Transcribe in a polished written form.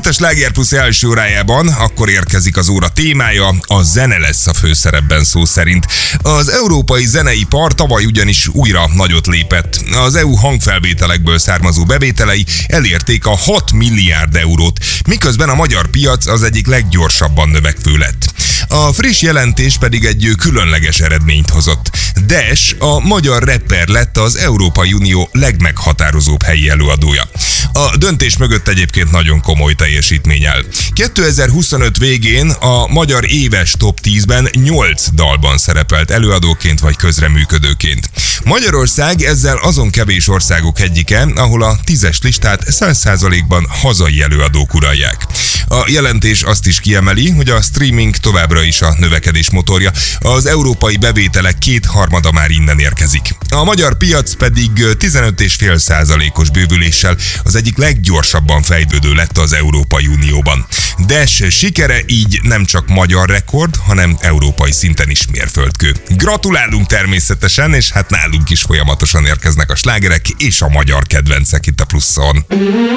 a Sláger Plusz első órájában akkor érkezik az óra témája, a zene lesz a főszerepben szó szerint. Az európai zeneipar tavaly ugyanis újra nagyot lépett. Az EU hangfelvételekből származó bevételei elérték a 6 milliárd eurót, miközben a magyar piac az egyik leggyorsabban növekvő lett. A friss jelentés pedig egy különleges eredményt hozott. Dash, a magyar rapper lett az Európai Unió legmeghatározóbb helyi előadója. A döntés mögött egyébként nagyon komoly teljesítmény áll. 2025 végén a magyar éves top 10-ben 8 dalban szerepelt előadóként vagy közreműködőként. Magyarország ezzel azon kevés országok egyike, ahol a 10-es listát 100%-ban hazai előadók uralják. A jelentés azt is kiemeli, hogy a streaming továbbra is a növekedés motorja, az európai bevételek 2/3 már innen érkezik. A magyar piac pedig 15,5%-os bővüléssel az egyik leggyorsabban fejlődő lett az Európai Unióban. Dash sikere így nem csak magyar rekord, hanem európai szinten is mérföldkő. Gratulálunk természetesen, és hát nálunk is folyamatosan érkeznek a slágerek és a magyar kedvencek itt a Pluszon.